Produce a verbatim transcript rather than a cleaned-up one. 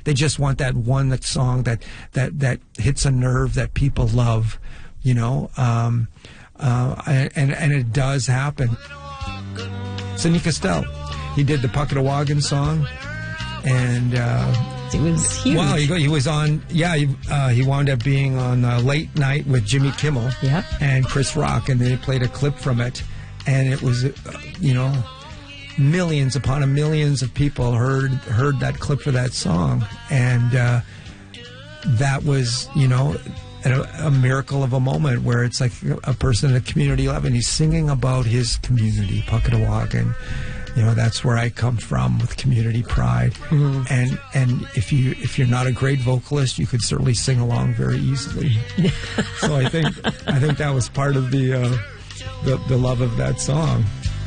They just want that one that song that that that hits a nerve that people love, you know. Um, uh, and and it does happen. Sidney Castell, he did the Puckatawagan song, and uh, it was huge. Wow, he, he was on. Yeah, he, uh, he wound up being on uh, Late Night with Jimmy Kimmel, yeah, and Chris Rock, and they played a clip from it, and it was, uh, you know, millions upon a millions of people heard heard that clip for that song, and uh, that was, you know, a, a miracle of a moment where it's like a person at community level, and he's singing about his community, Puckatawagan. You know, that's where I come from with community pride. Mm-hmm. And and if you if you're not a great vocalist, you could certainly sing along very easily. So I think I think that was part of the uh, the, the love of that song.